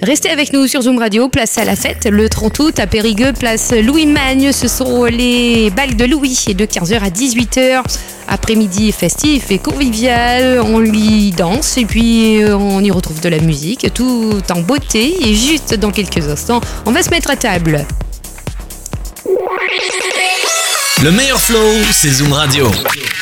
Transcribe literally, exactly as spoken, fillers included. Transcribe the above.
Restez avec nous sur Zoom Radio, place à la fête, le trente août à Périgueux, place Louis Magne. Ce sont les balles de Louis et de quinze heures à dix-huit heures. Après-midi festif et convivial, on y danse et puis on y retrouve de la musique, tout en beauté. Et juste dans quelques instants, on va se mettre à table. Le meilleur flow, c'est Zoom Radio.